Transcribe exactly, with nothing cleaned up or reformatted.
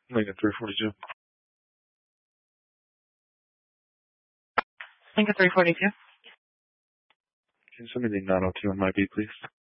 Lincoln three forty-two. Lincoln three forty-two. Can you send me the nine oh two on my beat, please?